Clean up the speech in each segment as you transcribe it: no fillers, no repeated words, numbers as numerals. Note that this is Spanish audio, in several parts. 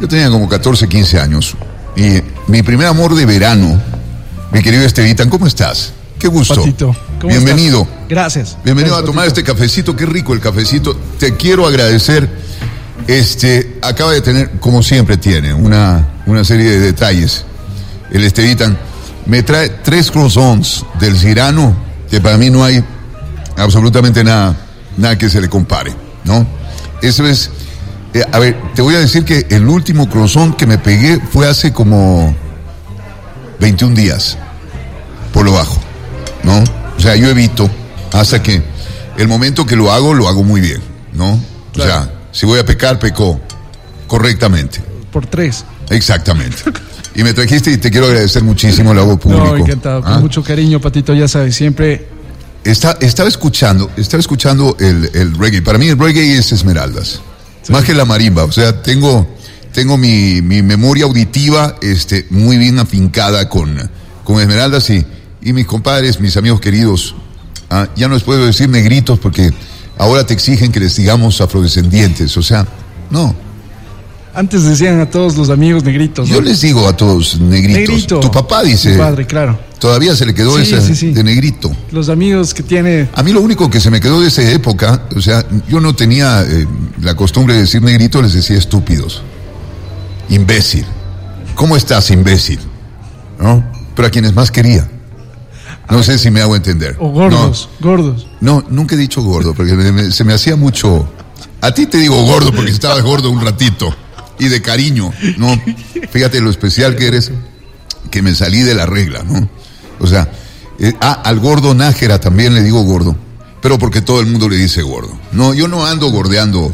Yo tenía como 14, 15 años. Y mi primer amor de verano, mi querido Estevitan, ¿cómo estás? Qué gusto. Patito, ¿cómo bienvenido. estás? Gracias. Bienvenido Gracias, a tomar Patito. este cafecito. Qué rico el cafecito. Te quiero agradecer. Acaba de tener, como siempre tiene, una serie de detalles. El Estevitan me trae 3 croissants del Cirano, que para mí no hay absolutamente nada que se le compare, ¿no? Eso es. A ver, te voy a decir que el último croissant que me pegué fue hace como 21 días, por lo bajo, ¿no? O sea, yo evito hasta que el momento que lo hago muy bien, ¿no? Claro. O sea, si voy a pecar, peco correctamente. Por 3. Exactamente. Y me trajiste y te quiero agradecer muchísimo, lo hago público. No, encantado, con mucho cariño, Patito, ya sabes, siempre. Estaba escuchando el reggae. Para mí el reggae es Esmeraldas. Sí. Más que la marimba. O sea, tengo mi memoria auditiva muy bien afincada con Esmeraldas y mis compadres, mis amigos queridos. Ya no les puedo decir negritos porque ahora te exigen que les digamos afrodescendientes. O sea, no. Antes decían a todos los amigos negritos, ¿no? Yo les digo a todos negritos. Negrito. Tu papá dice. Mi padre, claro. Todavía se le quedó sí. de negrito. Los amigos que tiene. A mí lo único que se me quedó de esa época, o sea, yo no tenía la costumbre de decir negrito, les decía estúpidos. Imbécil. ¿Cómo estás, imbécil? ¿No? Pero a quienes más quería. No sé si me hago entender. O gordos, gordos. No, nunca he dicho gordo, porque se me hacía mucho. A ti te digo gordo porque estabas gordo un ratito. Y de cariño, ¿no? Fíjate lo especial que eres, que me salí de la regla, ¿no? O sea, al gordo Nájera también le digo gordo, pero porque todo el mundo le dice gordo. No, yo no ando gordeando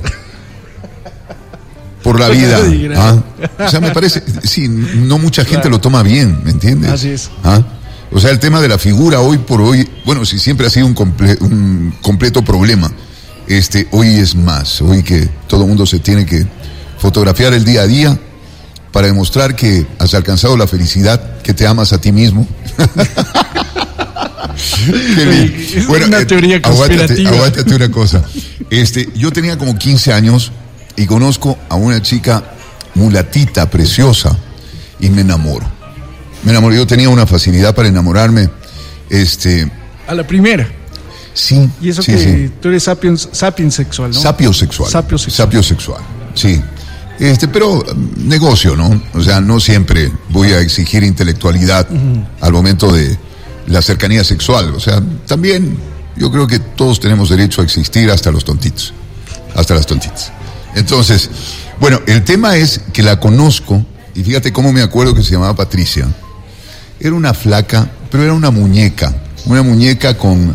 por la vida. O sea, me parece, sí, no mucha gente lo toma bien, ¿me entiendes? Así es. O sea, el tema de la figura hoy por hoy, bueno, si siempre ha sido un completo problema, hoy es más, hoy que todo el mundo se tiene que fotografiar el día a día para demostrar que has alcanzado la felicidad, que te amas a ti mismo. Es bueno, una teoría conspirativa. Aguántate una cosa. Yo tenía como 15 años y conozco a una chica mulatita, preciosa, y me enamoro. Yo tenía una facilidad para enamorarme. A la primera. Sí. Y eso sí, que sí. tú eres sapiensexual, ¿no? Sapiosexual, sí. Pero negocio, ¿no? O sea, no siempre voy a exigir intelectualidad al momento de la cercanía sexual. O sea, también yo creo que todos tenemos derecho a existir hasta los tontitos. Hasta las tontitas. Entonces, bueno, el tema es que la conozco y fíjate cómo me acuerdo que se llamaba Patricia. Era una flaca, pero era una muñeca con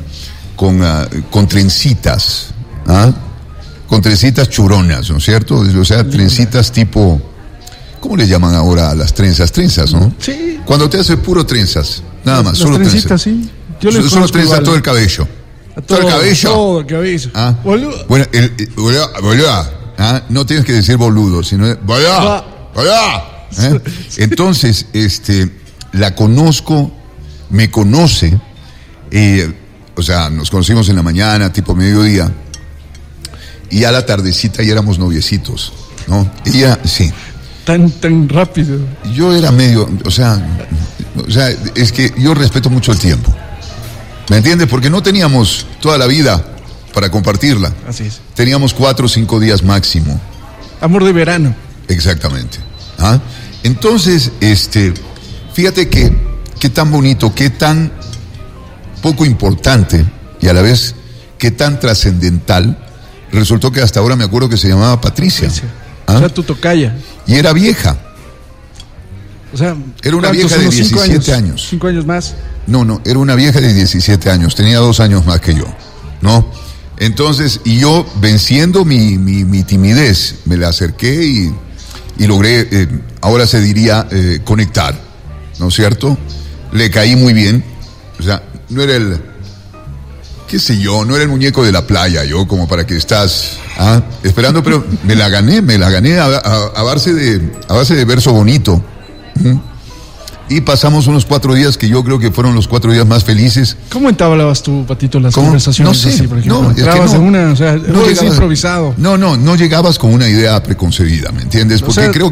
trencitas, con trencitas churonas, ¿no es cierto? O sea, trencitas tipo, ¿cómo le llaman ahora a las trenzas? Trenzas, ¿no? Sí. Cuando te hace puro trenzas, nada más, las solo trencitas, trenzas. sí. Yo les solo trenza todo el cabello. Todo el cabello. Todo el cabello. Boludo. Bueno, boludo. No tienes que decir boludo, sino boludo. Entonces, la conozco, me conoce, o sea, nos conocimos en la mañana, tipo mediodía. Y a la tardecita ya éramos noviecitos, ¿no? Ella, sí. Tan rápido. Yo era medio, o sea, es que yo respeto mucho el tiempo. ¿Me entiendes? Porque no teníamos toda la vida para compartirla. Así es. Teníamos 4 o 5 días máximo. Amor de verano. Exactamente. Entonces, fíjate qué tan bonito, qué tan poco importante y a la vez qué tan trascendental. Resultó que hasta ahora me acuerdo que se llamaba Patricia. O sea, tu tocaya. Y era vieja. O sea, era una vieja de 17 años. 5 años más. No, era una vieja de 17 años. Tenía 2 años más que yo, ¿no? Entonces, y yo venciendo mi timidez, me la acerqué y logré, ahora se diría, conectar, ¿no es cierto? Le caí muy bien. O sea, no era no era el muñeco de la playa, yo, como para que estás esperando, pero me la gané a base de verso bonito. Y pasamos unos 4 días que yo creo que fueron los 4 días más felices. ¿Cómo entablabas tú, Patito, las conversaciones? No sé, así, por ejemplo? no, es entrabas que no, en una, o sea, no llegabas, improvisado. No llegabas con una idea preconcebida, ¿me entiendes? Porque creo